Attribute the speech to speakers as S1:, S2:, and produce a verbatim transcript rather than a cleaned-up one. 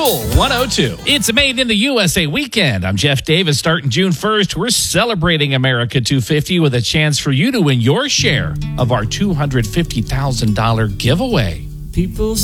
S1: Cool one oh two. It's a Made in the U S A weekend. I'm Jeff Davis. Starting June first, we're celebrating America two fifty with a chance for you to win your share of our two hundred fifty thousand dollars giveaway.
S2: People